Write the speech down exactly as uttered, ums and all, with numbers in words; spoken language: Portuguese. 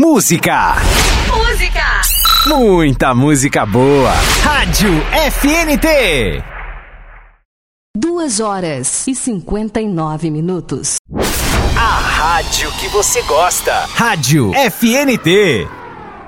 Música. Música. Muita música boa. Rádio F N T. Duas horas e cinquenta e nove minutos. A rádio que você gosta. Rádio F N T.